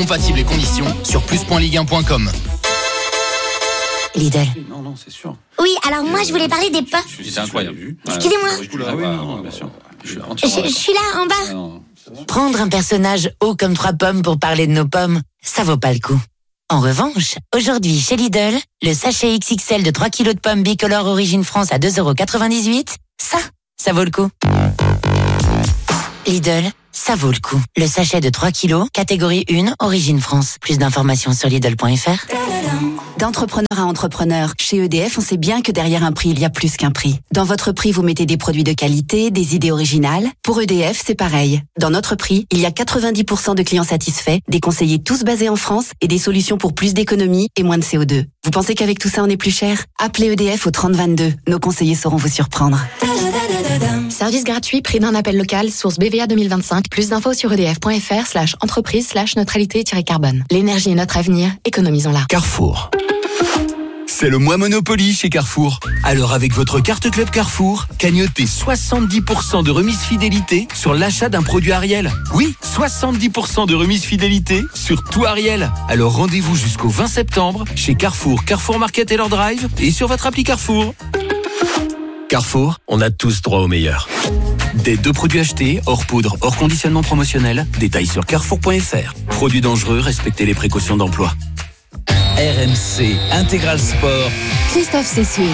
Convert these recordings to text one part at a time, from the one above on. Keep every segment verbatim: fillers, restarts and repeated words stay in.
compatibles et conditions sur plus point ligue un point com. Lidl. Non, non, c'est sûr. Oui, alors moi, je voulais parler des pommes. C'est incroyable. Excusez-moi. Ah oui, non, non, bien sûr. Je suis Je, je suis là, en bas. Ah non. Prendre un personnage haut comme trois pommes pour parler de nos pommes, ça vaut pas le coup. En revanche, aujourd'hui chez Lidl, le sachet X X L de trois kilos de pommes bicolores Origine France à deux euros quatre-vingt-dix-huit, ça, ça vaut le coup. Lidl, ça vaut le coup. Le sachet de trois kilos, catégorie un, Origine France. Plus d'informations sur Lidl point F R. D'entrepreneur à entrepreneur, chez E D F, on sait bien que derrière un prix, il y a plus qu'un prix. Dans votre prix, vous mettez des produits de qualité, des idées originales. Pour E D F, c'est pareil. Dans notre prix, il y a quatre-vingt-dix pour cent de clients satisfaits, des conseillers tous basés en France et des solutions pour plus d'économie et moins de C O deux. Vous pensez qu'avec tout ça, on est plus cher ? Appelez E D F au trente vingt-deux. Nos conseillers sauront vous surprendre. Service gratuit, prix d'un appel local, source B V A deux mille vingt-cinq. Plus d'infos sur edf point fr slash entreprise slash neutralité-carbone. L'énergie est notre avenir, économisons-la. Carrefour. C'est le mois Monopoly chez Carrefour. Alors avec votre carte Club Carrefour, cagnotez soixante-dix pour cent de remise fidélité sur l'achat d'un produit Ariel. Oui, soixante-dix pour cent de remise fidélité sur tout Ariel. Alors rendez-vous jusqu'au vingt septembre chez Carrefour, Carrefour Market et leur drive et sur votre appli Carrefour. Carrefour, on a tous droit au meilleur. Des deux produits achetés, hors poudre, hors conditionnement promotionnel. Détails sur carrefour point fr. Produits dangereux, respectez les précautions d'emploi. R M C Intégral Sport. Christophe Cessieux.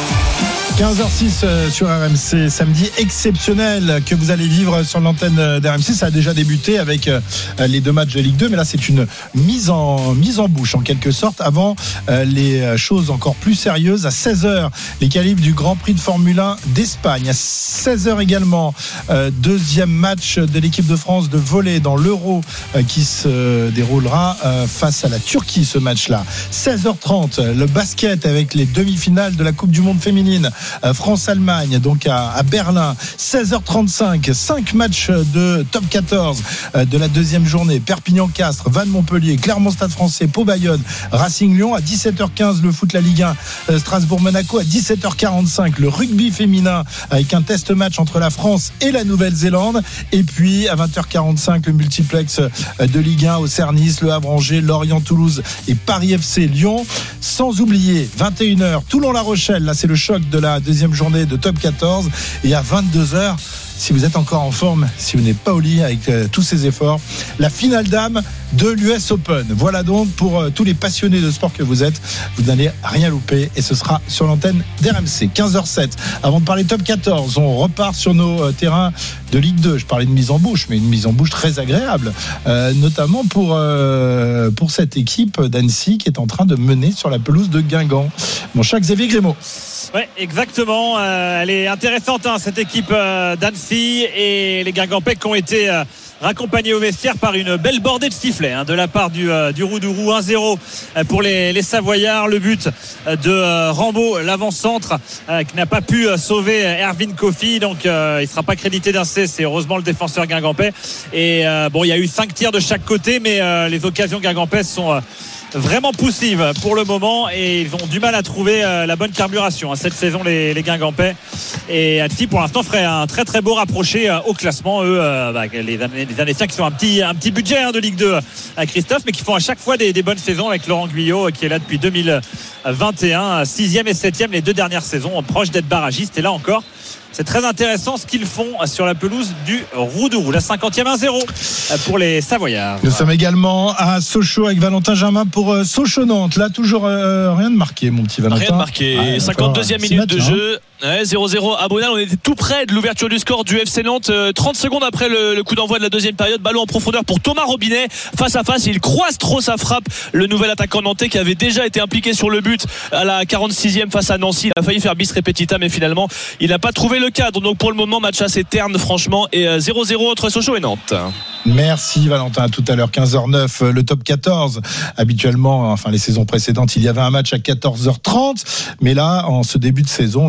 quinze heures six sur R M C, samedi exceptionnel que vous allez vivre sur l'antenne d'R M C. Ça a déjà débuté avec les deux matchs de Ligue deux, mais là c'est une mise en, mise en bouche en quelque sorte avant les choses encore plus sérieuses. À seize heures, les qualifs du Grand Prix de Formule un d'Espagne. À seize heures également, deuxième match de l'équipe de France de volley dans l'Euro qui se déroulera face à la Turquie, ce match-là. seize heures trente, le basket avec les demi-finales de la Coupe du Monde féminine. France-Allemagne, donc à, à Berlin. Seize heures trente-cinq, cinq matchs de top quatorze de la deuxième journée. Perpignan-Castres, Vannes-Montpellier, Clermont-Stade Français, Pau-Bayonne, Racing-Lyon. À dix-sept heures quinze, le foot, la Ligue un, Strasbourg-Monaco. À dix-sept heures quarante-cinq, le rugby féminin avec un test match entre la France et la Nouvelle-Zélande. Et puis à vingt heures quarante-cinq, le multiplex de Ligue un, Auxerre-Nice, Le Havre-Angers, Lorient-Toulouse et Paris F C Lyon. Sans oublier, vingt et une heures, Toulon-La Rochelle. Là, c'est le choc de la deuxième journée de top quatorze. Et à vingt-deux heures, si vous êtes encore en forme, si vous n'êtes pas au lit avec euh, tous ces efforts, la finale d'âme de l'U S Open. Voilà donc pour euh, tous les passionnés de sport que vous êtes. Vous n'allez rien louper et ce sera sur l'antenne d'R M C. quinze heures sept. Avant de parler top quatorze, on repart sur nos euh, terrains de Ligue deux. Je parlais de mise en bouche, mais une mise en bouche très agréable, euh, notamment pour, euh, pour cette équipe d'Annecy qui est en train de mener sur la pelouse de Guingamp. Mon cher Xavier Grémaud. Ouais, exactement. Euh, elle est intéressante, hein, cette équipe euh, d'Annecy, et les Guingampais qui ont été euh, raccompagnés au vestiaire par une belle bordée de sifflets hein, de la part du, euh, du Roudourou. Un zéro pour les, les Savoyards. Le but de euh, Rambaud, l'avant-centre, euh, qui n'a pas pu euh, sauver Erwin Kofi, donc euh, il ne sera pas crédité d'un C. C'est heureusement le défenseur guingampais. Et euh, bon, il y a eu cinq tirs de chaque côté, mais euh, les occasions guingampaises sont euh, vraiment poussive pour le moment et ils ont du mal à trouver euh, la bonne carburation hein, cette saison, les, les Guingampais. Et Annecy pour l'instant ferait un très très beau rapproché euh, au classement. Eux euh, bah, les, les Annéciens qui ont un petit, un petit budget hein, de Ligue deux à Christophe, mais qui font à chaque fois des, des bonnes saisons avec Laurent Guyot euh, qui est là depuis deux mille vingt et un, sixième et septième les deux dernières saisons, proche d'être barragiste. Et là encore, c'est très intéressant ce qu'ils font sur la pelouse du Roudourou. La cinquantième, un zéro pour les Savoyards. Nous sommes également à Sochaux avec Valentin Germain pour Sochaux-Nantes. Là, toujours euh, rien de marqué, mon petit Valentin. Rien de marqué. Ah, cinquante-deuxième minute de jeu. Ouais, zéro zéro à Bonal. On était tout près de l'ouverture du score du F C Nantes. Euh, trente secondes après le, le coup d'envoi de la deuxième période. Ballon en profondeur pour Thomas Robinet. Face à face, il croise trop sa frappe. Le nouvel attaquant nantais qui avait déjà été impliqué sur le but à la quarante-sixième face à Nancy. Il a failli faire bis repetita, mais finalement, il n'a pas trouvé le cadre. Donc pour le moment, match assez terne, franchement. Et euh, zéro zéro entre Sochaux et Nantes. Merci Valentin. À tout à l'heure, quinze heures neuf, le top quatorze. Habituellement, enfin les saisons précédentes, il y avait un match à quatorze heures trente. Mais là, en ce début de saison, on a mis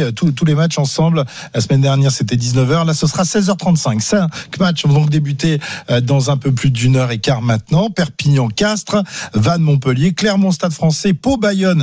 tous, tous les matchs ensemble. La semaine dernière, c'était dix-neuf heures. Là, ce sera seize heures trente-cinq. Cinq matchs vont donc débuter dans un peu plus d'une heure et quart maintenant. Perpignan-Castres, Vannes-Montpellier, Clermont-Stade Français, Pau-Bayonne,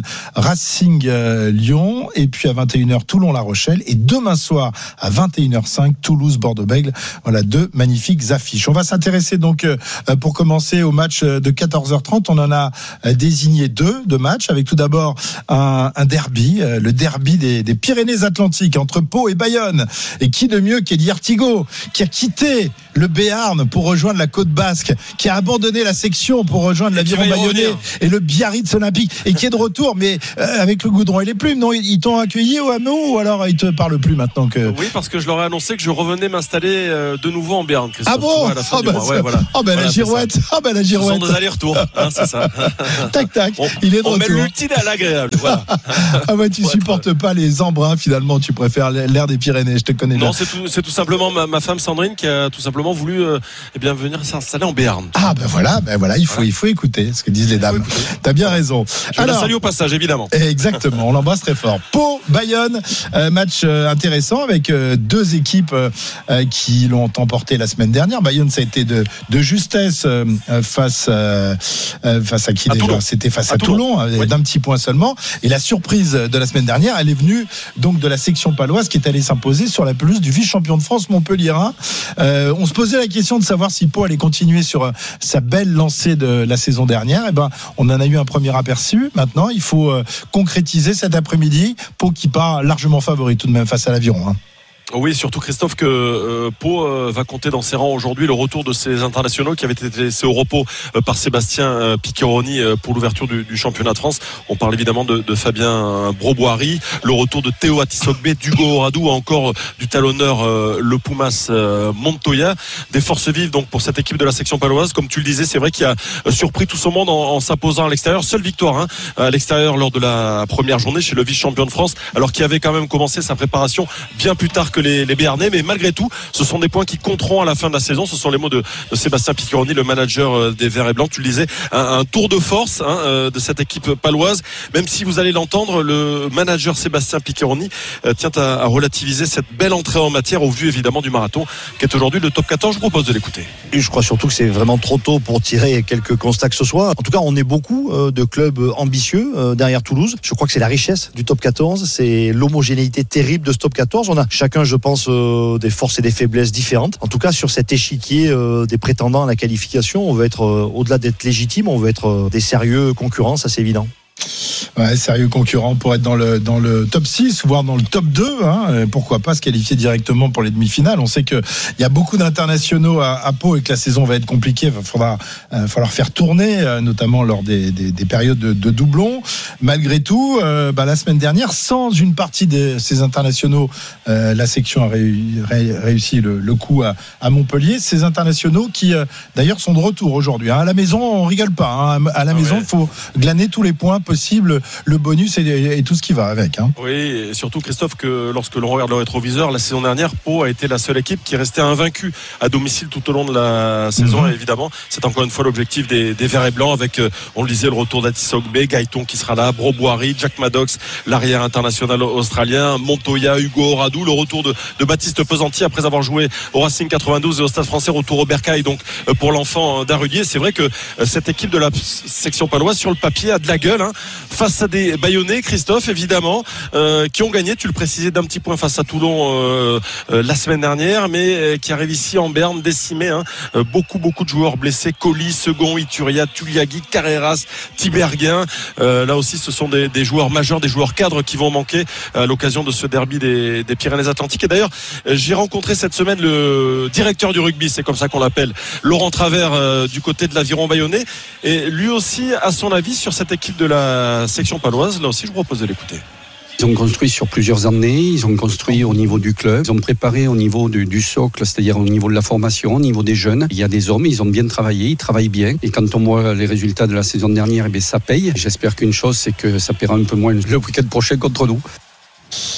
Racing-Lyon. Et puis à vingt et une heures, Toulon-La Rochelle. Et demain soir, à vingt et une heures cinq, Toulouse-Bordeaux-Bègles. Voilà deux magnifiques affiches. On va s'intéresser donc, pour commencer, au match de quatorze heures trente. On en a désigné deux de matchs, avec tout d'abord un, un derby, le derby des, des Pyrénées-Atlantiques entre Pau et Bayonne. Et qui de mieux qu'Eddie Artigot, qui a quitté le Béarn pour rejoindre la Côte Basque, qui a abandonné la section pour rejoindre l'Aviron Bayonnais et le Biarritz Olympique, et qui est de retour, mais euh, avec le goudron et les plumes. Non, ils t'ont accueilli au hameau, ou alors ils te parlent plus maintenant que... Oui, parce que je leur ai annoncé que je revenais m'installer euh, de nouveau en Béarn, Christophe. Ah bon? Oh ben ouais, voilà. oh ben voilà, la girouette. Oh ben la girouette. Ce sont des allers-retours, hein, c'est ça. Tac tac. On, il est de on retour. met l'utile à l'agréable. Voilà. Ah ouais, tu supportes pas les embruns finalement. Tu préfères l'air des Pyrénées. Je te connais. Non, c'est tout, c'est tout simplement ma, ma femme Sandrine qui a tout simplement voulu euh, eh bien venir s'installer en Béarn. Ah ben voilà, ben voilà, il faut voilà. il faut écouter ce que disent les dames. T'as bien raison. Je Alors, la salue au passage, évidemment. Exactement. On l'embrasse très fort. Pau, Bayonne, euh, match euh, intéressant avec euh, deux équipes euh, qui l'ont emporté la semaine dernière. Bayonne, ça a été de, de justesse euh, face euh, face à qui à déjà Toulon. C'était face à, à Toulon, Toulon oui. d'un petit point seulement. Et la surprise de la semaine dernière, elle est venue donc de la section paloise qui est allée s'imposer sur la pelouse du vice-champion de France Montpelliérain. Euh, on se posait la question de savoir si Pau allait continuer sur euh, sa belle lancée de la saison dernière. Et ben, on en a eu un premier aperçu. Maintenant, il faut euh, concrétiser cet après-midi. Pau qui part largement favori tout de même face à l'Aviron. Hein. Oui, surtout Christophe que euh, Pau euh, va compter dans ses rangs aujourd'hui le retour de ses internationaux qui avaient été laissés au repos euh, par Sébastien euh, Piccheroni euh, pour l'ouverture du, du championnat de France. On parle évidemment de, de Fabien Broboiry, le retour de Théo Atisogbe, d'Hugo Oradou, encore du talonneur euh, le Pumas euh, Montoya. Des forces vives donc pour cette équipe de la section paloise. Comme tu le disais, c'est vrai qu'il a surpris tout son monde en, en s'imposant à l'extérieur. Seule victoire hein, à l'extérieur lors de la première journée chez le vice-champion de France, alors qu'il avait quand même commencé sa préparation bien plus tard que les, les Béarnais, mais malgré tout ce sont des points qui compteront à la fin de la saison. Ce sont les mots de, de Sébastien Piccheroni, le manager des Verts et Blancs. Tu le disais, un, un tour de force hein, de cette équipe paloise, même si vous allez l'entendre, le manager Sébastien Piccheroni euh, tient à, à relativiser cette belle entrée en matière au vu évidemment du marathon qui est aujourd'hui le top quatorze. Je vous propose de l'écouter. Et je crois surtout que c'est vraiment trop tôt pour tirer quelques constats que ce soit. En tout cas, on est beaucoup euh, de clubs ambitieux euh, derrière Toulouse. Je crois que c'est la richesse du top quatorze, c'est l'homogénéité terrible de ce top quatorze. On a chacun, je pense, euh, des forces et des faiblesses différentes. En tout cas, sur cet échiquier euh, des prétendants à la qualification, on veut être, euh, au-delà d'être légitime, on veut être euh, des sérieux concurrents, ça c'est évident. Ouais, sérieux concurrent pour être dans le, dans le top six, voire dans le top deux, hein. Pourquoi pas se qualifier directement pour les demi-finales. On sait qu'il y a beaucoup d'internationaux à, à Pau et que la saison va être compliquée. Il faudra euh, falloir faire tourner, euh, notamment lors des, des, des périodes de, de doublons. Malgré tout, euh, bah, la semaine dernière, sans une partie de ces internationaux, euh, la section a ré, ré, réussi le, le coup à, à Montpellier. Ces internationaux qui, euh, d'ailleurs, sont de retour aujourd'hui. Hein. À la maison, on rigole pas. Hein. À la ah maison, il ouais. faut glaner tous les points possible, le bonus et, et tout ce qui va avec. Hein. Oui, et surtout Christophe que lorsque l'on regarde le rétroviseur, la saison dernière, Pau a été la seule équipe qui restait invaincue à domicile tout au long de la saison. Mmh. Et évidemment, c'est encore une fois l'objectif des, des Verts et Blancs avec, on le disait, le retour d'Atisogbe, Gaëton qui sera là, Broboiry, Jack Maddox, l'arrière international australien, Montoya, Hugo Oradou, le retour de, de Baptiste Pesanti après avoir joué au Racing quatre-vingt-douze et au Stade Français, retour au Bercail donc pour l'enfant d'Arudier. C'est vrai que cette équipe de la section paloise sur le papier a de la gueule hein, face à des Bayonnais, Christophe évidemment, euh, qui ont gagné, tu le précisais, d'un petit point face à Toulon euh, euh, la semaine dernière, mais euh, qui arrivent ici en Berne décimés, hein, euh, beaucoup beaucoup de joueurs blessés, Colli, Second, Ituria, Tuliagui, Carreras, Tiberghien, euh, là aussi ce sont des, des joueurs majeurs, des joueurs cadres qui vont manquer à l'occasion de ce derby des, des Pyrénées-Atlantiques. Et d'ailleurs j'ai rencontré cette semaine le directeur du rugby, c'est comme ça qu'on l'appelle, Laurent Travers, euh, du côté de l'Aviron Bayonnais, et lui aussi a son avis sur cette équipe de la section paloise. Là aussi je vous propose de l'écouter. Ils ont construit sur plusieurs années, ils ont construit au niveau du club, ils ont préparé au niveau du, du socle, c'est-à-dire au niveau de la formation, au niveau des jeunes. Il y a des hommes, ils ont bien travaillé, ils travaillent bien. Et quand on voit les résultats de la saison dernière, eh bien, ça paye. J'espère qu'une chose, c'est que ça paiera un peu moins le week-end prochain contre nous.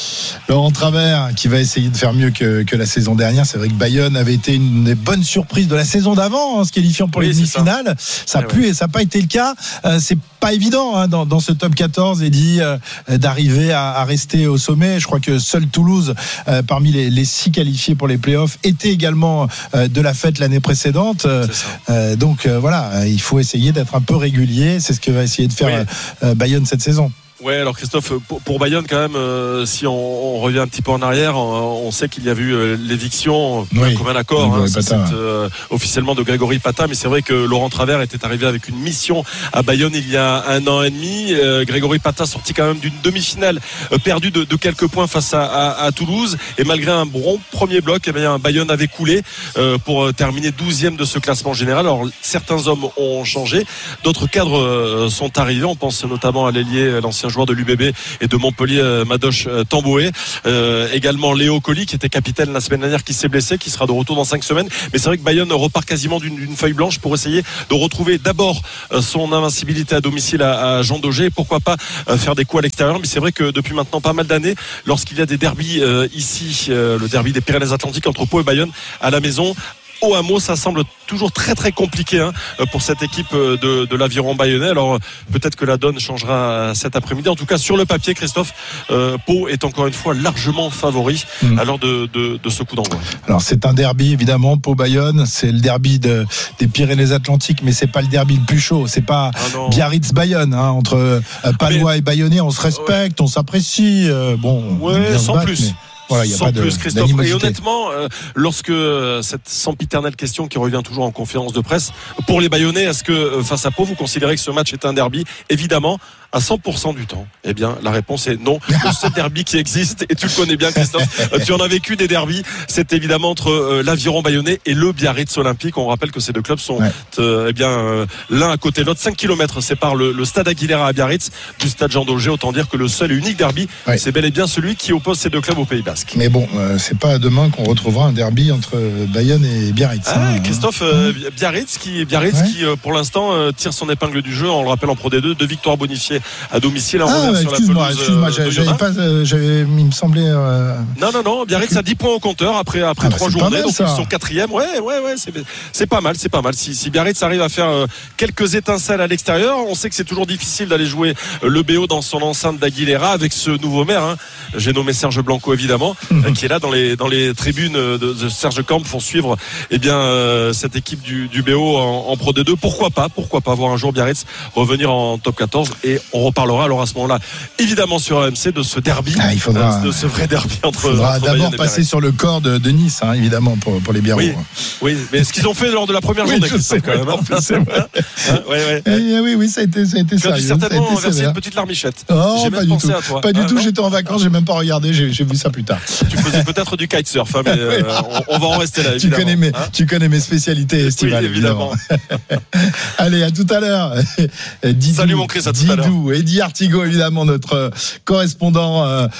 Laurent Travers qui va essayer de faire mieux que, que la saison dernière. C'est vrai que Bayonne avait été une des bonnes surprises de la saison d'avant en se qualifiant pour oui, les demi-finales. Ça, ça a pu et ça n'a pas été le cas. Euh, c'est pas évident hein, dans, dans ce top quatorze et dit euh, d'arriver à, à rester au sommet. Je crois que seul Toulouse, euh, parmi les, les six qualifiés pour les playoffs, était également euh, de la fête l'année précédente. Euh, donc euh, voilà, il faut essayer d'être un peu régulier. C'est ce que va essayer de faire oui. euh, Bayonne cette saison. Ouais, alors Christophe, pour, pour Bayonne quand même, euh, si on, on revient un petit peu en arrière, on, on sait qu'il y a eu euh, l'éviction, oui. comme un accord, hein, c'est, euh, officiellement de Grégory Pata, mais c'est vrai que Laurent Travers était arrivé avec une mission à Bayonne il y a un an et demi. Euh, Grégory Pata sorti quand même d'une demi-finale euh, perdue de, de quelques points face à, à, à Toulouse, et malgré un bon premier bloc, eh bien, Bayonne avait coulé euh, pour terminer douzième de ce classement général. Alors certains hommes ont changé, d'autres cadres euh, sont arrivés. On pense notamment à l'ailier, l'ancien joueur de l'U B B et de Montpellier, Madoche Tamboué, euh, également Léo Colli qui était capitaine la semaine dernière, qui s'est blessé, qui sera de retour dans cinq semaines. Mais c'est vrai que Bayonne repart quasiment d'une, d'une feuille blanche pour essayer de retrouver d'abord son invincibilité à domicile à, à Jean Daugé, et pourquoi pas faire des coups à l'extérieur. Mais c'est vrai que depuis maintenant pas mal d'années, lorsqu'il y a des derbys euh, ici, euh, le derby des Pyrénées-Atlantiques entre Pau et Bayonne à la maison, au hameau, ça semble toujours très très compliqué hein, pour cette équipe de, de l'Aviron bayonnais. Alors peut-être que la donne changera cet après-midi. En tout cas, sur le papier, Christophe, euh, Pau est encore une fois largement favori mmh. à l'heure de, de, de ce coup d'envoi. Alors c'est un derby évidemment, Pau-Bayonne, c'est le derby de, des Pyrénées-Atlantiques, mais c'est pas le derby le plus chaud. C'est pas ah Biarritz-Bayonne hein, entre euh, Palois mais, et Bayonnais. On se respecte, ouais. on s'apprécie. Euh, bon, ouais, sans battre, plus. Mais... Voilà, y a sans pas de, plus, Christophe. Et honnêtement, euh, lorsque euh, cette sempiternelle question qui revient toujours en conférence de presse, pour les Bayonnais, est-ce que euh, face à Pau, vous considérez que ce match est un derby ? Évidemment, à cent pour cent du temps. Eh bien, la réponse est non. Le seul derby qui existe, et tu le connais bien, Christophe, euh, tu en as vécu des derbys, c'est évidemment entre euh, l'Aviron bayonnais et le Biarritz olympique. On rappelle que ces deux clubs sont ouais. euh, eh bien euh, l'un à côté de l'autre. cinq kilomètres séparent le, le stade Aguilera à Biarritz du stade Jean Daugé. Autant dire que le seul et unique derby, ouais. c'est bel et bien celui qui oppose ces deux clubs au Pays Basque. Mais bon, euh, c'est pas demain qu'on retrouvera un derby entre Bayonne et Biarritz. Ah, hein, Christophe, euh, Biarritz qui, Biarritz ouais. qui euh, pour l'instant euh, tire son épingle du jeu. On le rappelle en Pro D deux, deux victoires bonifiées à domicile. Ah, bah, excuse-moi, excuse-moi, j'avais, j'avais pas, euh, j'avais, il me semblait. Euh... Non, non, non. Biarritz a dix points au compteur après après ah, trois bah, journées, mal, donc ça. Ils sont quatrième. Ouais, ouais, ouais. C'est, c'est pas mal, c'est pas mal. Si, si Biarritz arrive à faire euh, quelques étincelles à l'extérieur, on sait que c'est toujours difficile d'aller jouer euh, le B O dans son enceinte d'Aguilera avec ce nouveau maire. Hein. J'ai nommé Serge Blanco évidemment, euh, qui est là dans les dans les tribunes de, de Serge Camp pour suivre eh bien euh, cette équipe du, du B O en, en Pro D deux. Pourquoi pas, pourquoi pas voir un jour Biarritz revenir en top quatorze, et on reparlera alors à ce moment-là évidemment sur R M C de ce derby, ah, il faudra, de ce vrai derby entre. Il faudra entre d'abord passer sur le corps de, de Nice, hein, évidemment pour, pour les Biarros. Oui, oui, mais ce qu'ils ont fait lors de la première oui, journée, je sais, quand même. Hein, c'est vrai. Hein, ouais, ouais. Et, oui, oui, ça a été, ça a été ça. Tu as certainement versé une petite larmichette. Oh, j'ai pas du tout. À toi. Pas du hein, tout. Non j'étais en vacances, j'ai même pas regardé. J'ai, j'ai vu ça plus tard. Tu faisais peut-être du kitesurf, hein, mais euh, on, on va en rester là. Tu connais mes, hein tu connais mes spécialités estivales, oui, évidemment. évidemment. Allez, à tout à l'heure. Didou, Salut mon Chris, à tout Didou, à l'heure. Eddy Artigot, évidemment, notre correspondant euh,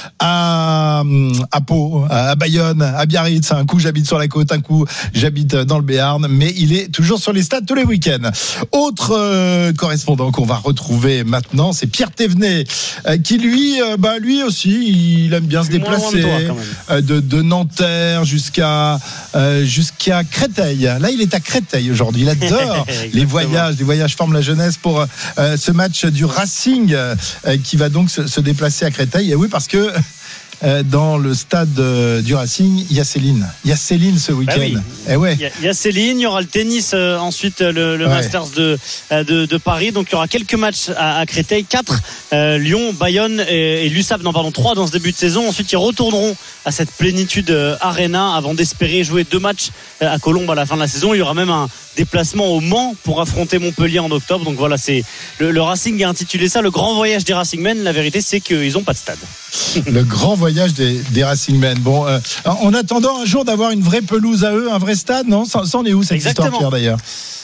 à, à Pau, à Bayonne, à Biarritz. Un coup, j'habite sur la côte, un coup, j'habite dans le Béarn, mais il est toujours sur les stades tous les week-ends. Autre euh, correspondant qu'on va retrouver maintenant, c'est Pierre Thévenet, euh, qui lui, euh, bah, lui aussi, il aime bien se déplacer de, toi, euh, de, de Nanterre jusqu'à, euh, jusqu'à Créteil. Là, il est à Créteil aujourd'hui. Il adore les voyages. Les voyages forment la jeunesse pour euh, ce match du Racing euh, qui va donc se, se déplacer à Créteil. Et oui, parce que euh, dans le stade euh, du Racing, il y a Céline. Il y a Céline ce week-end. Bah oui. Et ouais. Il y, a, il y a Céline, il y aura le tennis euh, ensuite le, le ouais. Masters de, de, de Paris. Donc il y aura quelques matchs à, à Créteil, quatre, euh, Lyon, Bayonne et, et l'U S A P, non pardon, trois dans ce début de saison. Ensuite ils retourneront à cette plénitude euh, Arena avant d'espérer jouer deux matchs euh, à Colombes à la fin de la saison. Il y aura même un déplacement au Mans pour affronter Montpellier en octobre. Donc voilà, c'est le, le Racing a intitulé ça le grand voyage des Racingmen. La vérité c'est qu'ils n'ont pas de stade. Le grand voyage des, des Racingmen. Bon, euh, en attendant un jour d'avoir une vraie pelouse à eux, un vrai stade, non? Ça, ça en est où cette Exactement. Histoire, Pierre, d'ailleurs?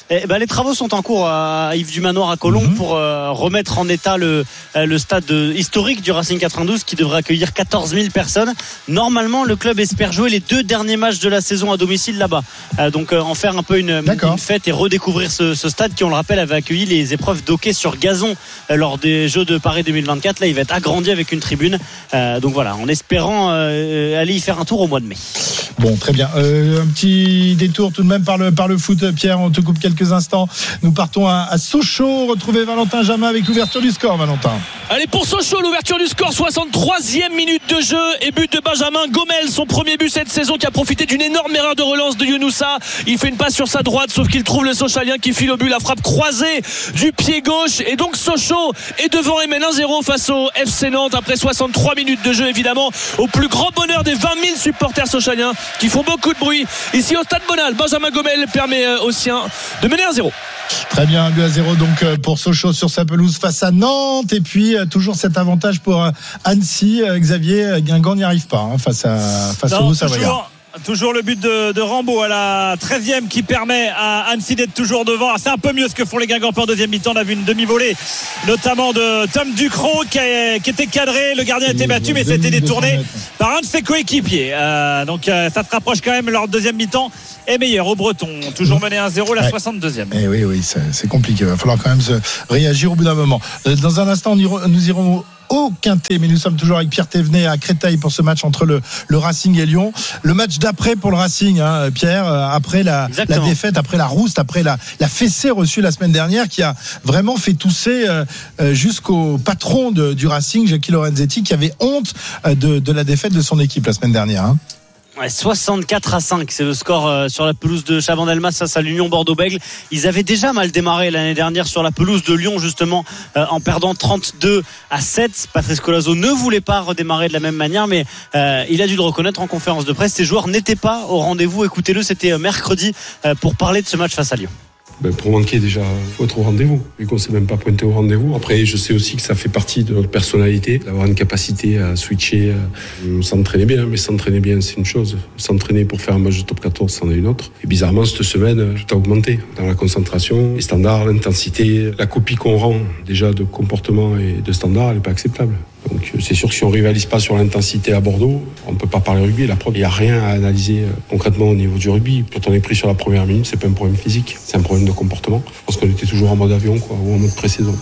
Eh ben, les travaux sont en cours à Yves du Manoir à Colombes mm-hmm. pour euh, remettre en état le, le stade historique du Racing quatre-vingt-douze qui devrait accueillir quatorze mille personnes. Normalement, le club espère jouer les deux derniers matchs de la saison à domicile là-bas. Euh, donc euh, en faire un peu une, une fête et redécouvrir ce, ce stade qui, on le rappelle, avait accueilli les épreuves d'hockey sur gazon euh, lors des Jeux de Paris deux mille vingt-quatre. Là, il va être agrandi avec une tribune. Euh, donc voilà, en espérant euh, aller y faire un tour au mois de mai. Bon, très bien. Euh, un petit détour tout de même par le, par le foot, Pierre. On te coupe quelques instants. Nous partons à, à Sochaux. Retrouver Valentin Jamin avec l'ouverture du score, Valentin. Allez, pour Sochaux, l'ouverture du score, soixante-troisième minute de jeu et but de Benjamin Gomel, son premier but cette saison, qui a profité d'une énorme erreur de relance de Younoussa. Il fait une passe sur sa droite, sauf qu'il trouve le Sochalien qui file au but, la frappe croisée du pied gauche, et donc Sochaux est devant et mène un zéro face au F C Nantes après soixante-trois minutes de jeu, évidemment au plus grand bonheur des vingt mille supporters sochaliens qui font beaucoup de bruit ici au Stade Bonal. Benjamin Gomel permet aux siens de mener un zéro. Très bien, un but à zéro donc pour Sochaux sur sa pelouse face à Nantes, et puis toujours cet avantage pour Annecy. Xavier, Guingamp n'y arrive pas hein, face à face non, au Savoyard. Toujours le but de, de Rambaud à la treizième qui permet à Annecy d'être toujours devant. C'est un peu mieux ce que font les Guingampais en deuxième mi-temps. On a vu une demi-volée notamment de Tom Ducrot qui, a, qui était cadré. Le gardien était battu, mais c'était détourné par un de ses coéquipiers. Euh, donc euh, ça se rapproche quand même. Leur deuxième mi-temps est meilleur au Breton. Toujours mené un zéro, la ouais. soixante-deuxième. Et oui, oui, c'est, c'est compliqué. Il va falloir quand même se réagir au bout d'un moment. Dans un instant, nous irons au Quintet, mais nous sommes toujours avec Pierre Thévenet à Créteil pour ce match entre le, le Racing et Lyon. Le match d'après pour le Racing, hein, Pierre, après la, la défaite, après la rouste, après la, la fessée reçue la semaine dernière, qui a vraiment fait tousser euh, jusqu'au patron de, du Racing, Jackie Lorenzetti, qui avait honte de, de la défaite de son équipe la semaine dernière. Hein. Ouais, soixante-quatre à cinq, c'est le score euh, sur la pelouse de Chabandelmas face à l'Union Bordeaux-Bègles. Ils avaient déjà mal démarré l'année dernière sur la pelouse de Lyon, justement, euh, en perdant trente-deux à sept. Patrice Colazo ne voulait pas redémarrer de la même manière, mais euh, il a dû le reconnaître en conférence de presse. Ses joueurs n'étaient pas au rendez-vous. Écoutez-le, c'était mercredi euh, pour parler de ce match face à Lyon. Ben pour manquer déjà, il faut être au rendez-vous, vu qu'on ne s'est même pas pointé au rendez-vous. Après, je sais aussi que ça fait partie de notre personnalité, d'avoir une capacité à switcher, à s'entraîner bien. Mais s'entraîner bien, c'est une chose. S'entraîner pour faire un match de top quatorze, c'en est une autre. Et bizarrement, cette semaine, tout a augmenté. Dans la concentration, les standards, l'intensité, la copie qu'on rend déjà de comportement et de standards, elle n'est pas acceptable. Donc c'est sûr que si on ne rivalise pas sur l'intensité à Bordeaux, on ne peut pas parler rugby. La preuve, il n'y a rien à analyser concrètement au niveau du rugby. Quand on est pris sur la première minute, c'est pas un problème physique, c'est un problème de comportement. Je pense qu'on était toujours en mode avion, quoi, ou en mode pré-saison.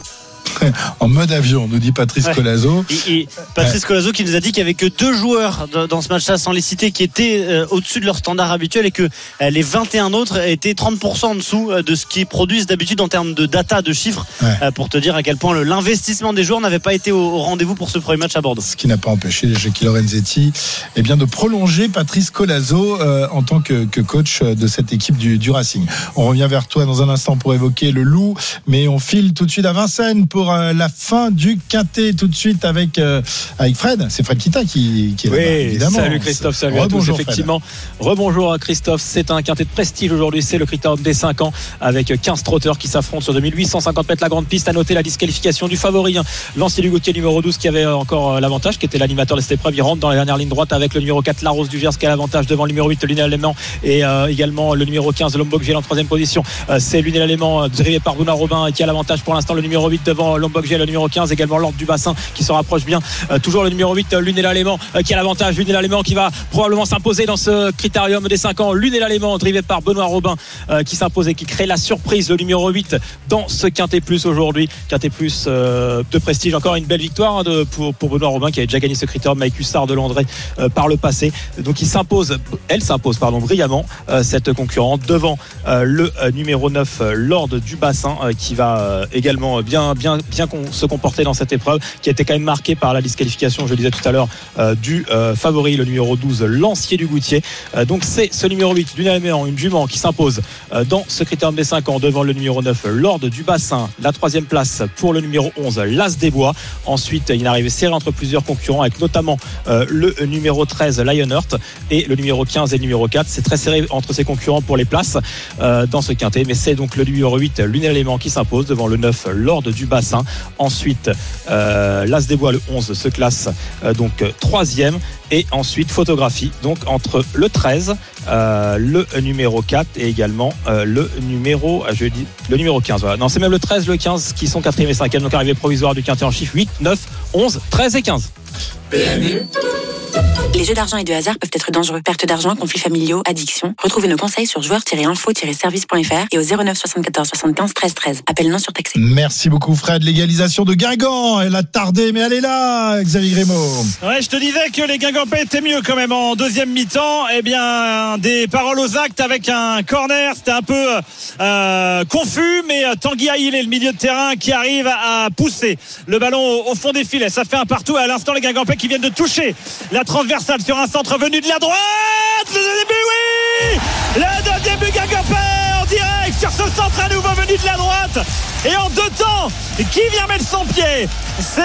En mode avion, nous dit Patrice ouais. Colazo. Et, et Patrice ouais. Colazo qui nous a dit qu'il n'y avait que deux joueurs dans ce match-là, sans les citer, qui étaient euh, au-dessus de leur standard habituel, et que euh, les vingt et un autres étaient trente pour cent en dessous euh, de ce qu'ils produisent d'habitude en termes de data, de chiffres, ouais. euh, pour te dire à quel point le, l'investissement des joueurs n'avait pas été au, au rendez-vous pour ce premier match à Bordeaux. Ce qui n'a pas empêché Jackie Lorenzetti eh bien, de prolonger Patrice Colazo euh, en tant que, que coach de cette équipe du, du Racing. On revient vers toi dans un instant pour évoquer le Loup, mais on file tout de suite à Vincennes pour euh, la fin du Quintet, tout de suite avec, euh, avec Fred. C'est Fred Kita qui, qui est oui, là-bas, évidemment. Salut Christophe, salut à tous. Effectivement, rebonjour à Christophe. C'est un Quintet de prestige aujourd'hui. C'est le Critérium des cinq ans avec quinze trotteurs qui s'affrontent sur deux mille huit cent cinquante mètres la grande piste. À noter la disqualification du favori, hein, Lancier du Gauthier numéro douze, qui avait encore l'avantage, qui était l'animateur de cette épreuve. Il rentre dans la dernière ligne droite avec le numéro quatre, La Rose du Gers, qui a l'avantage devant le numéro huit, Lunel Allemand, et euh, également le numéro quinze, Lombok Gel en troisième position. Euh, c'est Lunel Allemand, drivé par Benoît Robin, qui a l'avantage pour l'instant, le numéro huit devant Lombok Gel, le numéro quinze, également l'ordre du bassin qui se rapproche bien. Euh, toujours le numéro huit, Lunel Allemand, euh, qui a l'avantage. Lunel Allemand qui va probablement s'imposer dans ce Critérium des cinq ans. Lunel Allemand, drivé par Benoît Robin, euh, qui s'impose et qui crée la surprise, le numéro huit dans ce Quintet Plus aujourd'hui. Quintet Plus euh, de prestige. Encore une belle victoire hein, de, pour, pour Benoît Robin, qui avait déjà gagné ce Critérium avec Hussard de Landré euh, par le passé. Donc il s'impose, elle s'impose pardon, brillamment, euh, cette concurrente, devant euh, le euh, numéro neuf, euh, l'ordre du bassin, euh, qui va euh, également bien, bien, bien se comporter dans cette épreuve, qui a été quand même marquée par la disqualification, je le disais tout à l'heure, euh, du euh, favori, le numéro douze, Lancier du Gauthier. Euh, donc c'est ce numéro huit, Lunel Allemand, une jument qui s'impose euh, dans ce Critérium des cinq ans devant le numéro neuf, l'ordre du bassin. La troisième place pour le numéro onze, l'As des Bois. Ensuite, il est arrivé serré entre plusieurs concurrents, avec notamment euh, le numéro treize, Lionheart, et le numéro quinze et le numéro quatre. C'est très serré entre ses concurrents pour les places euh, dans ce Quintet, mais c'est donc le numéro huit, Lunel Allemand, qui s'impose devant le neuf, l'ordre du bassin. Hein. Ensuite, euh, l'As des Bois, le onze, se classe euh, donc troisième. Et ensuite, photographie, donc entre le treize, euh, le numéro quatre et également euh, le numéro, je dis, le numéro quinze. Voilà. Non, c'est même le treize, le quinze qui sont quatrième et cinquième. Donc arrivée provisoire du quintet en chiffres huit, neuf, onze, treize et quinze. P M U. Les jeux d'argent et de hasard peuvent être dangereux. Perte d'argent, conflits familiaux, addiction. Retrouvez nos conseils sur joueurs tiret info tiret service point f r et au zéro neuf soixante-quatorze soixante-quinze treize treize. Appel non surtaxé. Merci beaucoup Fred. L'égalisation de Guingamp, elle a tardé mais elle est là, Xavier Grimaud. Ouais, je te disais que les Guingampais étaient mieux quand même en deuxième mi-temps. Eh bien, des paroles aux actes avec un corner. C'était un peu euh, confus, mais Tanguy Aïl est le milieu de terrain qui arrive à pousser le ballon au, au fond des filets. Ça fait un partout. À l'instant, les Guingampais qui viennent de toucher la transversale sur un centre venu de la droite. Le deuxième but, oui, le deuxième but Guingampais en direct sur ce centre à nouveau venu de la droite. Et en deux temps, qui vient mettre son pied? C'est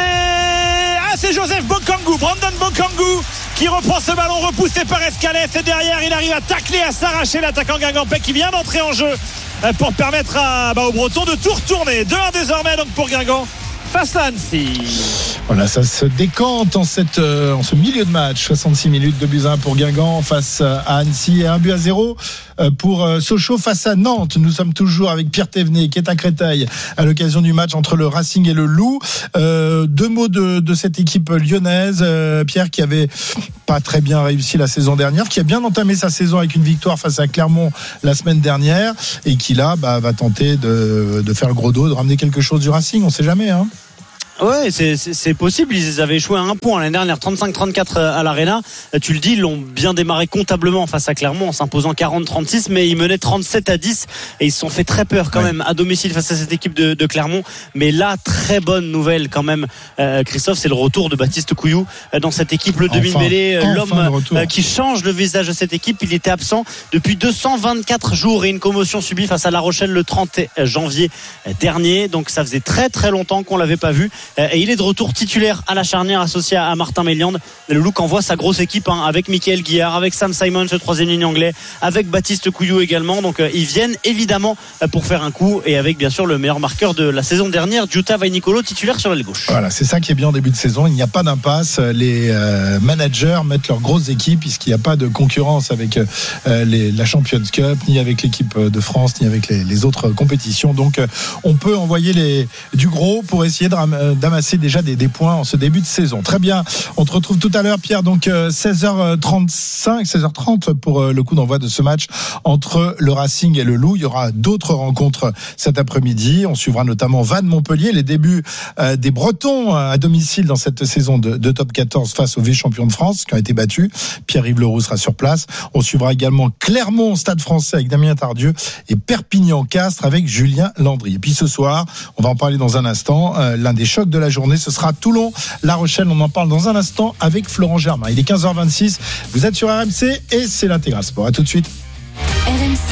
ah, c'est Joseph Bokangu, Brandon Bokangu, qui reprend ce ballon repoussé par Escalès. Et derrière, il arrive à tacler, à s'arracher l'attaquant Guingampais qui vient d'entrer en jeu pour permettre à, bah, aux Bretons de tout retourner. deux un désormais donc pour Guingamp face à Annecy. Voilà, ça se décante en, cette, euh, en ce milieu de match. soixante-six minutes, deux buts à un pour Guingamp face à Annecy et un but à zéro pour euh, Sochaux face à Nantes. Nous sommes toujours avec Pierre Thévenet qui est à Créteil à l'occasion du match entre le Racing et le Loup. Euh, deux mots de, de cette équipe lyonnaise. Euh, Pierre qui avait pas très bien réussi la saison dernière, qui a bien entamé sa saison avec une victoire face à Clermont la semaine dernière et qui là bah, va tenter de, de faire le gros dos, de ramener quelque chose du Racing. On sait jamais, hein. Ouais, c'est, c'est, c'est possible. Ils avaient échoué à un point l'année dernière, trente-cinq trente-quatre à l'Arena. Tu le dis, ils l'ont bien démarré comptablement face à Clermont en s'imposant quarante trente-six, mais ils menaient trente-sept à dix et ils se sont fait très peur quand ouais. même à domicile face à cette équipe de, de Clermont. Mais là, très bonne nouvelle quand même, euh, Christophe, c'est le retour de Baptiste Couillou dans cette équipe, le demi-mêlée, enfin, l'homme enfin qui change le visage de cette équipe. Il était absent depuis deux cent vingt-quatre jours et une commotion subie face à La Rochelle le trente janvier dernier. Donc ça faisait très très longtemps qu'on l'avait pas vu. Et il est de retour titulaire à la charnière associé à Martin Méliande. Le Loup envoie sa grosse équipe hein, avec Michael Guillard, avec Sam Simons, le troisième ligne anglais, avec Baptiste Couillou également. Donc euh, ils viennent évidemment pour faire un coup et avec bien sûr le meilleur marqueur de la saison dernière, Giuta Vainicolo, titulaire sur l'aile gauche. Voilà, c'est ça qui est bien en début de saison. Il n'y a pas d'impasse. Les euh, managers mettent leurs grosses équipes puisqu'il n'y a pas de concurrence avec euh, les, la Champions Cup, ni avec l'équipe de France, ni avec les, les autres compétitions. Donc euh, on peut envoyer les, du gros pour essayer de, d'amasser déjà des, des points en ce début de saison. Très bien, on te retrouve tout à l'heure Pierre, donc euh, seize heures trente-cinq, seize heures trente pour euh, le coup d'envoi de ce match entre le Racing et le Loup. Il y aura d'autres rencontres cet après-midi, on suivra notamment Vannes-Montpellier, les débuts euh, des Bretons à domicile dans cette saison de, de top quatorze face aux vice-champions de France qui ont été battus. Pierre-Yves Leroux sera sur place. On suivra également Clermont, Stade Français avec Damien Tardieu et Perpignan-Castres avec Julien Landry. Et puis ce soir, on va en parler dans un instant, euh, l'un des chocs de la journée, ce sera Toulon-La Rochelle. On en parle dans un instant avec Florent Germain. Il est quinze heures vingt-six. Vous êtes sur R M C et c'est l'Intégral Sport. À tout de suite. R M C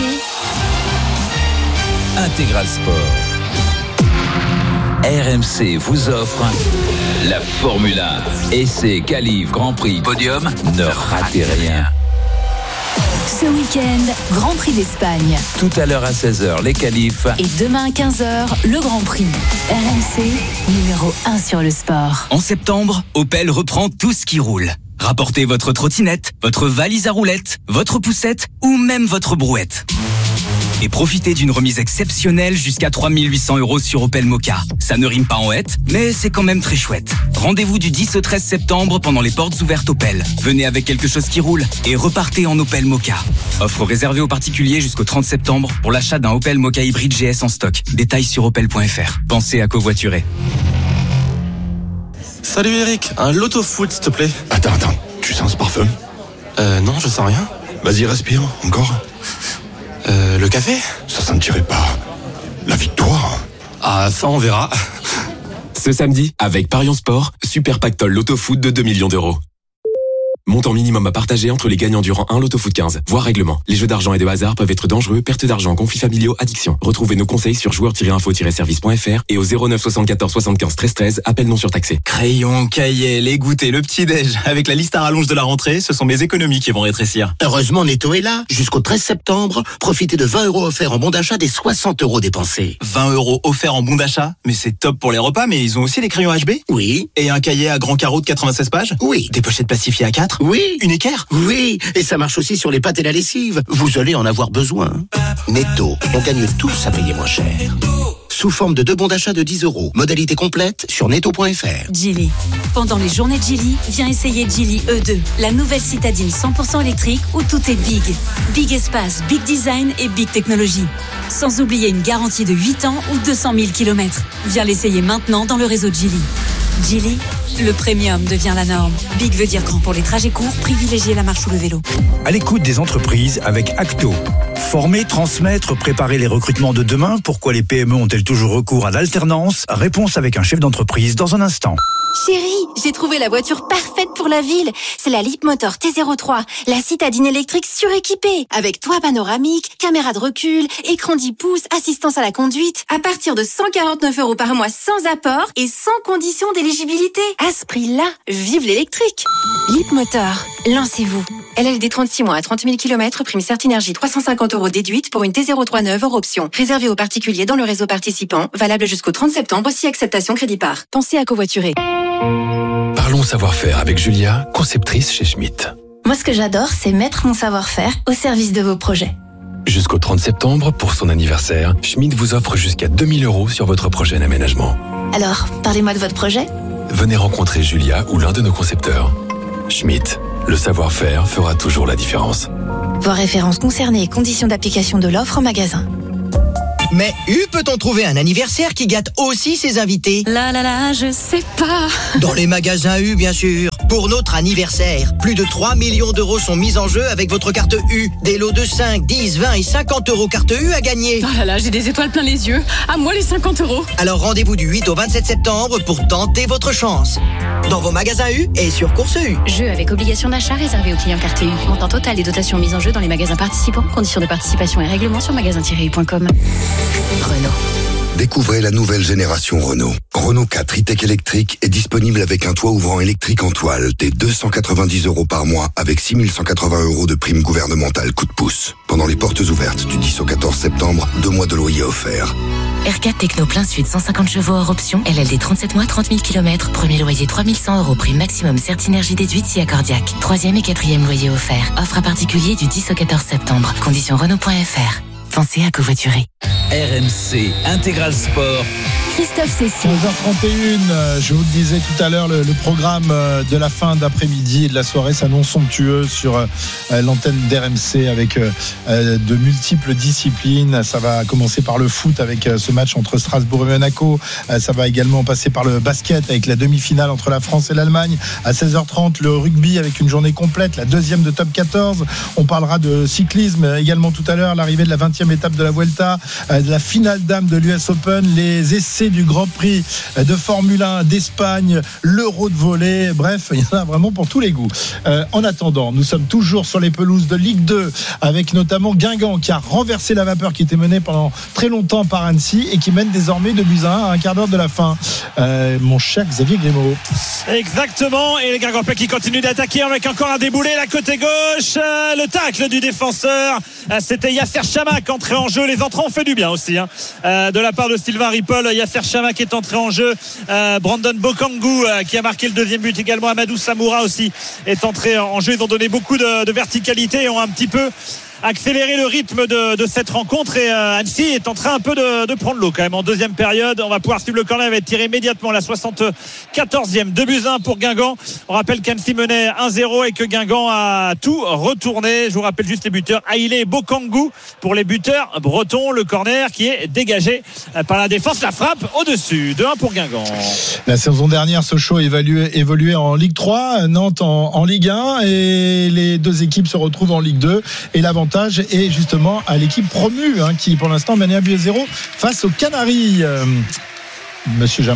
Intégral Sport. R M C vous offre la Formule un. Essai, qualif, Grand Prix, podium. Ne ratez rien. Ce week-end, Grand Prix d'Espagne. Tout à l'heure à seize heures, les qualifs. Et demain à quinze heures, le Grand Prix. R M C, numéro un sur le sport. En septembre, Opel reprend tout ce qui roule. Rapportez votre trottinette, votre valise à roulettes, votre poussette ou même votre brouette. Et profitez d'une remise exceptionnelle jusqu'à trois mille huit cents euros sur Opel Mokka. Ça ne rime pas en hête, mais c'est quand même très chouette. Rendez-vous du dix au treize septembre pendant les portes ouvertes Opel. Venez avec quelque chose qui roule et repartez en Opel Mokka. Offre réservée aux particuliers jusqu'au trente septembre pour l'achat d'un Opel Mokka hybride G S en stock. Détails sur opel point f r. Pensez à covoiturer. Salut Eric, un loto foot s'il te plaît. Attends, attends, tu sens ce parfum? Euh, non, je sens rien. Vas-y, respire, encore. Euh, le café? Ça sentirait pas la victoire? Ah, ça on verra. Ce samedi, avec Parion Sport, Super Pactole Loto Foot de deux millions d'euros. Montant minimum à partager entre les gagnants durant un Loto Foot quinze. Voir règlement. Les jeux d'argent et de hasard peuvent être dangereux. Perte d'argent, conflits familiaux, addiction. Retrouvez nos conseils sur joueurs tiret info tiret service point f r et au zéro neuf soixante-quatorze soixante-quinze treize treize. Appel non surtaxé. Crayon, cahier, les goûters, le petit-déj. Avec la liste à rallonge de la rentrée, ce sont mes économies qui vont rétrécir. Heureusement, Netto est là. Jusqu'au treize septembre, profitez de vingt euros offerts en bon d'achat des soixante euros dépensés. vingt euros offerts en bon d'achat? Mais c'est top pour les repas, mais ils ont aussi les crayons H B? Oui. Et un cahier à grand carreau de quatre-vingt-seize pages? Oui. Des pochettes plastifiées à quatre? Oui. Une équerre? Oui. Et ça marche aussi sur les pâtes et la lessive. Vous allez en avoir besoin. Netto, on gagne tous à payer moins cher. Sous forme de deux bons d'achat de dix euros. Modalité complète sur netto point f r. Geely. Pendant les journées de Geely, viens essayer Geely E deux, la nouvelle citadine cent pour cent électrique où tout est big. Big espace, big design et big technologie. Sans oublier une garantie de huit ans ou deux cent mille kilomètres. Viens l'essayer maintenant dans le réseau Geely. Geely, le premium devient la norme. Big veut dire grand pour les trajets courts, privilégier la marche ou le vélo. À l'écoute des entreprises avec Acto. Former, transmettre, préparer les recrutements de demain. Pourquoi les P M E ont-elles toujours recours à l'alternance? Réponse avec un chef d'entreprise dans un instant. Chérie, j'ai trouvé la voiture parfaite pour la ville. C'est la Leapmotor T zéro trois, la citadine électrique suréquipée. Avec toit panoramique, caméra de recul, écran dix pouces, assistance à la conduite. À partir de cent quarante-neuf euros par mois sans apport et sans condition d'éligibilité. À ce prix-là, vive l'électrique. Leapmotor, lancez-vous. L L D trente-six mois à trente mille kilomètres, prime Certinergie trois cent cinquante euros déduite pour une T zéro trois neuve hors option. Réservé aux particuliers dans le réseau participant, valable jusqu'au trente septembre si acceptation crédit par. Pensez à covoiturer. Parlons savoir-faire avec Julia, conceptrice chez Schmitt. Moi, ce que j'adore, c'est mettre mon savoir-faire au service de vos projets. Jusqu'au trente septembre, pour son anniversaire, Schmitt vous offre jusqu'à deux mille euros sur votre projet d'aménagement. Alors, parlez-moi de votre projet. Venez rencontrer Julia ou l'un de nos concepteurs. Schmitt, le savoir-faire fera toujours la différence. Voir références concernées et conditions d'application de l'offre en magasin. Mais U peut-on trouver un anniversaire qui gâte aussi ses invités? Là là là, je sais pas. Dans les magasins U, bien sûr. Pour notre anniversaire, plus de trois millions d'euros sont mis en jeu avec votre carte U. Des lots de cinq, dix, vingt et cinquante euros carte U à gagner. Oh là là, j'ai des étoiles plein les yeux. À moi les cinquante euros. Alors rendez-vous du huit au vingt-sept septembre pour tenter votre chance. Dans vos magasins U et sur Course U. Jeu avec obligation d'achat réservé aux clients carte U. Montant total des dotations mises en jeu dans les magasins participants. Conditions de participation et règlements sur magasin tiret u point com. Renault. Découvrez la nouvelle génération Renault. Renault quatre e-Tech électrique est disponible avec un toit ouvrant électrique en toile dès deux cent quatre-vingt-dix euros par mois avec six mille cent quatre-vingts euros de prime gouvernementale coup de pouce. Pendant les portes ouvertes du dix au quatorze septembre, deux mois de loyer offerts. R quatre Techno plein sud, cent cinquante chevaux hors option, L L D trente-sept mois, trente mille kilomètres, premier loyer trois mille cent euros, prime maximum Certinergie déduite si accordiaque. Troisième et quatrième loyer offert. Offre à particulier du dix au quatorze septembre. Conditions Renault point f r. Pensez à covoiturer. R M C Intégral Sport. Christophe Cécile. onze heures trente et une, je vous le disais tout à l'heure, le, le programme de la fin d'après-midi et de la soirée s'annonce somptueux sur euh, l'antenne d'R M C avec euh, de multiples disciplines. Ça va commencer par le foot avec euh, ce match entre Strasbourg et Monaco. Euh, ça va également passer par le basket avec la demi-finale entre la France et l'Allemagne. À seize heures trente, le rugby avec une journée complète, la deuxième de top quatorze. On parlera de cyclisme également tout à l'heure, l'arrivée de la vingtième étape de la Vuelta, euh, de la finale dame de l'U S Open, les essais du Grand Prix de Formule un d'Espagne, l'Euro de volley, bref, il y en a vraiment pour tous les goûts. Euh, en attendant, nous sommes toujours sur les pelouses de Ligue deux avec notamment Guingamp qui a renversé la vapeur qui était menée pendant très longtemps par Annecy et qui mène désormais deux buts à un à un quart d'heure de la fin. Euh, mon cher Xavier Grimaud. Exactement, et les Guingampais qui continuent d'attaquer avec encore un déboulé, la côté gauche, euh, le tacle du défenseur, euh, c'était Yasser Chamak entré en jeu, les entrants ont fait du bien aussi hein. euh, de la part de Sylvain Ripoll. Yasser Chamak est entré en jeu, euh, Brandon Bokangu euh, qui a marqué le deuxième but également, Amadou Samoura aussi est entré en jeu. Ils ont donné beaucoup de, de verticalité et ont un petit peu accélérer le rythme de, de cette rencontre et euh, Annecy est en train un peu de, de prendre l'eau quand même en deuxième période. On va pouvoir suivre le corner, il va être tiré immédiatement à la soixante-quatorzième, deux buts à un pour Guingamp. On rappelle qu'Annecy menait un zéro et que Guingamp a tout retourné. Je vous rappelle juste les buteurs Aïlé et Bokangu pour les buteurs bretons. Le corner qui est dégagé par la défense, la frappe au-dessus, deux un pour Guingamp. La saison dernière, Sochaux évoluait, évoluait en Ligue trois, Nantes en, en Ligue un et les deux équipes se retrouvent en Ligue deux et l'avantage est justement à l'équipe promue hein, qui pour l'instant mène un but à zéro face aux Canaries. Euh, Monsieur Jamin.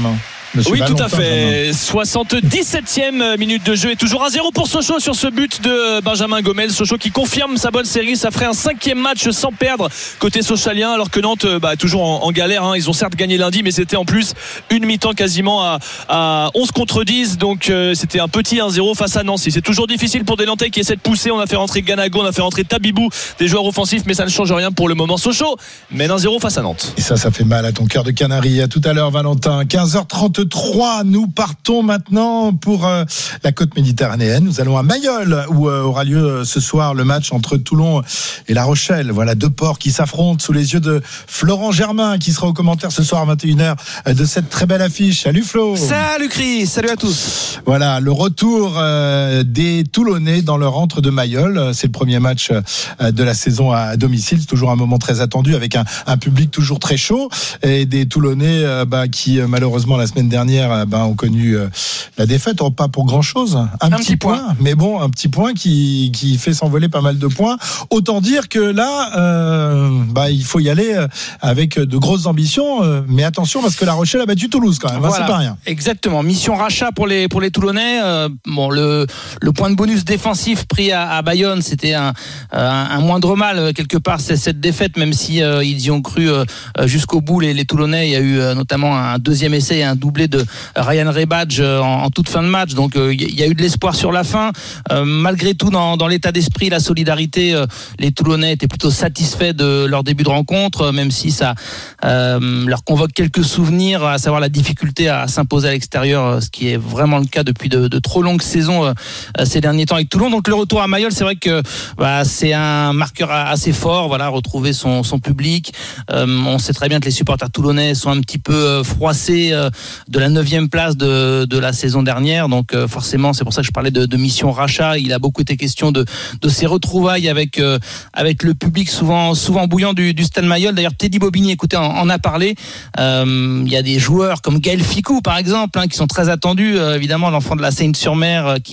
Monsieur oui, Valentin, tout à fait. soixante-dix-septième minute de jeu et toujours un zéro pour Sochaux sur ce but de Benjamin Gomez. Sochaux qui confirme sa bonne série. Ça ferait un cinquième match sans perdre côté sochalien, alors que Nantes, bah, toujours en, en galère. Hein. Ils ont certes gagné lundi, mais c'était en plus une mi-temps quasiment à, à onze contre dix. Donc euh, c'était un petit un zéro face à Nancy. C'est toujours difficile pour des Nantais qui essaient de pousser. On a fait rentrer Ganago, on a fait rentrer Tabibou, des joueurs offensifs, mais ça ne change rien pour le moment. Sochaux mène un zéro face à Nantes. Et ça, ça fait mal à ton cœur de canari. À tout à l'heure, Valentin. quinze heures trente-trois, nous partons maintenant pour euh, la côte méditerranéenne. Nous allons à Mayol, où euh, aura lieu euh, ce soir le match entre Toulon et La Rochelle. Voilà deux ports qui s'affrontent sous les yeux de Florent Germain, qui sera au commentaire ce soir à vingt et une heures euh, de cette très belle affiche. Salut Flo. Salut Chris, salut à tous. Voilà, le retour euh, des Toulonnais dans leur antre de Mayol. C'est le premier match euh, de la saison à domicile. C'est toujours un moment très attendu avec un, un public toujours très chaud et des Toulonnais euh, bah, qui euh, malheureusement la semaine dernière euh, bah, ont connu euh, la défaite, oh, pas pour grand chose, un, un petit, petit point. point mais bon, un petit point qui, qui fait s'envoler pas mal de points. Autant dire que là euh, bah, il faut y aller avec de grosses ambitions, euh, mais attention parce que La Rochelle a battu Toulouse quand même, voilà, hein, c'est pas rien. Exactement, mission rachat pour les, pour les Toulonnais. euh, bon, le, le point de bonus défensif pris à, à Bayonne, c'était un, un, un moindre mal quelque part, c'est cette défaite, même si euh, ils y ont cru euh, jusqu'au bout les, les Toulonnais. Il y a eu euh, notamment un deuxième essai et un doublé de Ryan Rebadge euh, en, en toute fin de match, donc euh, il y a eu de l'espoir sur la fin. Euh, malgré tout, dans, dans l'état d'esprit, la solidarité, euh, les Toulonnais étaient plutôt satisfaits de leur début de rencontre, euh, même si ça euh, leur convoque quelques souvenirs, à savoir la difficulté à s'imposer à l'extérieur, euh, ce qui est vraiment le cas depuis de, de trop longues saisons euh, ces derniers temps avec Toulon. Donc le retour à Mayol, c'est vrai que bah, c'est un marqueur assez fort, voilà, retrouver son, son public. Euh, on sait très bien que les supporters toulonnais sont un petit peu euh, froissés euh, de la neuvième place de, de la saison dernière, donc euh, forcément c'est pour ça que je parlais de, de mission rachat. Il a beaucoup été question de, de ces retrouvailles avec, euh, avec le public souvent, souvent bouillant du, du Stade Mayol. D'ailleurs Teddy Bobigny, écoutez, en, en a parlé. Euh, il y a des joueurs comme Gaël Ficou par exemple, hein, qui sont très attendus, euh, évidemment l'enfant de la Seine-sur-Mer, euh, qui